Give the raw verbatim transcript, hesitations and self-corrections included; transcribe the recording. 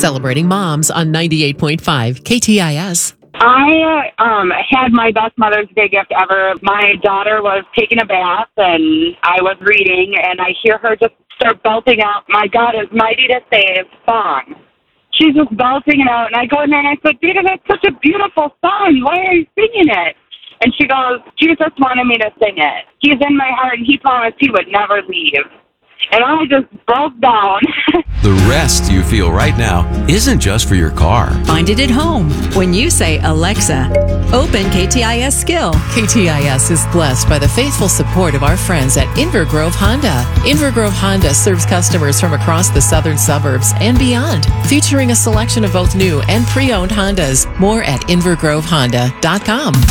Celebrating moms on ninety-eight point five K T I S. I um, had my best Mother's Day gift ever. My daughter was taking a bath, and I was reading, and I hear her just start belting out, "My God is mighty to save" song. She's just belting it out, and I go in there and I said, "Dita, that's such a beautiful song. Why are you singing it?" And she goes, "Jesus wanted me to sing it. He's in my heart, and he promised he would never leave." And I just broke down. The rest you feel right now isn't just for your car. Find it at home when you say, "Alexa, open K T I S Skill." K T I S is blessed by the faithful support of our friends at Inver Grove Honda. Inver Grove Honda serves customers from across the southern suburbs and beyond, featuring a selection of both new and pre-owned Hondas. More at inver grove honda dot com.